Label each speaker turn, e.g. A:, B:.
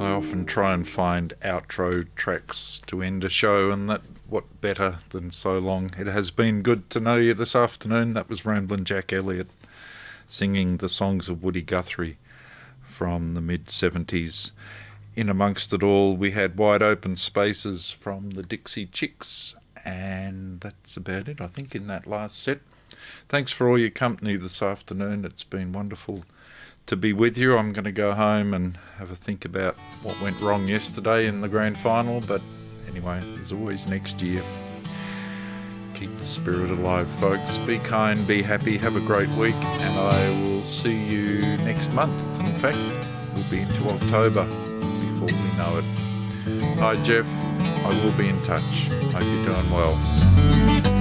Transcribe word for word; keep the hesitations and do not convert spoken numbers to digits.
A: I often try and find outro tracks to end a show, and that what better than So Long. It has been good to know you this afternoon. That was Ramblin' Jack Elliott singing the songs of Woody Guthrie from the mid seventies. In amongst it all, we had Wide Open Spaces from the Dixie Chicks, and that's about it, I think, in that last set. Thanks for all your company this afternoon. It's been wonderful to be with you. I'm going to go home and have a think about what went wrong yesterday in the grand final, but anyway, there's always next year. Keep the spirit alive, folks. Be kind, be happy, have a great week, and I will see you next month. In fact, we'll be into October before we know it. Hi, Jeff. I will be in touch. Hope you're doing well.